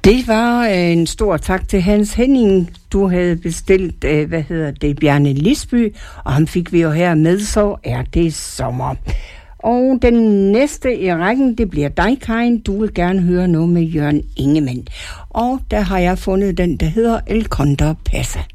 Det var en stor tak til Hans Henning. Du havde bestilt, Bjarne Lisby, og ham fik vi jo her med, så er det sommer. Og den næste i rækken, det bliver dig, Karin. Du vil gerne høre noget med Jørgen Ingemann. Og der har jeg fundet den, der hedder El Condor Pasa.